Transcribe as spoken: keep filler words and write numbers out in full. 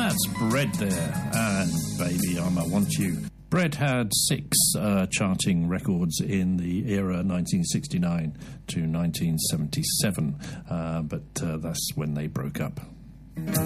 That's Bread there, and Baby I'm a Want You. Bread had six uh, charting records in the era nineteen sixty-nine to nineteen seventy-seven, uh, but uh, that's when they broke up.